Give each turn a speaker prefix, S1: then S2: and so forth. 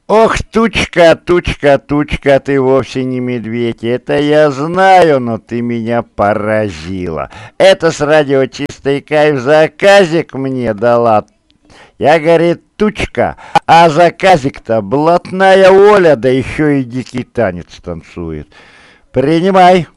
S1: Ох, тучка, тучка, тучка, ты вовсе не медведь. Это я знаю, но ты меня поразила. Это с радио «Чистый кайф» заказик мне дала. Я, говорит, тучка, а заказик-то блатная Оля, да еще и дикий танец танцует. Принимай.